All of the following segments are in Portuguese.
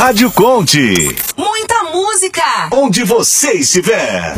Rádio Conte. Muita música. Onde você estiver.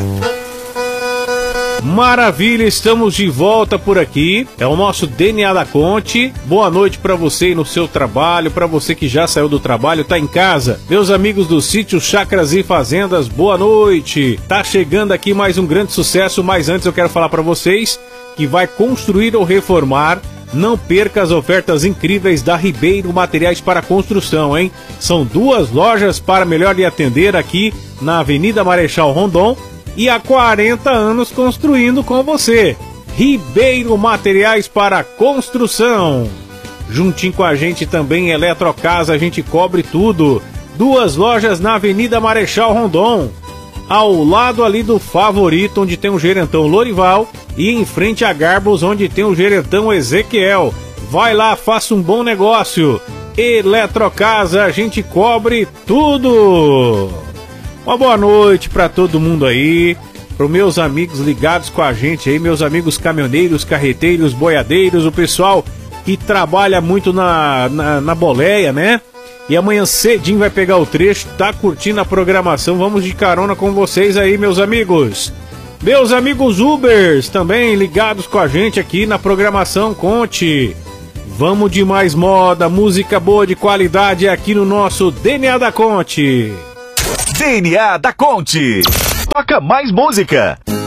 Maravilha, estamos de volta por aqui. É o nosso DNA da Conte. Boa noite pra você e no seu trabalho, pra você que já saiu do trabalho, tá em casa. Meus amigos do sítio Chácaras e Fazendas, boa noite. Tá chegando aqui mais um grande sucesso, mas antes eu quero falar pra vocês que vai construir ou reformar. Não perca as ofertas incríveis da Ribeiro Materiais para Construção, hein? São 2 lojas para melhor lhe atender aqui na Avenida Marechal Rondon e há 40 anos construindo com você. Ribeiro Materiais para Construção. Juntinho com a gente também Eletrocasa, a gente cobre tudo. 2 lojas na Avenida Marechal Rondon, ao lado ali do Favorito, onde tem o gerentão Lorival, e em frente a Garbos, onde tem o gerentão Ezequiel. Vai lá, faça um bom negócio. Eletrocasa, a gente cobre tudo. Uma boa noite para todo mundo aí, para os meus amigos ligados com a gente aí, meus amigos caminhoneiros, carreteiros, boiadeiros, o pessoal que trabalha muito na boleia, né? E amanhã cedinho vai pegar o trecho, tá curtindo a programação, vamos de carona com vocês aí, meus amigos. Meus amigos Ubers também ligados com a gente aqui na programação Conte. Vamos de mais moda, música boa de qualidade aqui no nosso DNA da Conte. DNA da Conte. Toca mais música.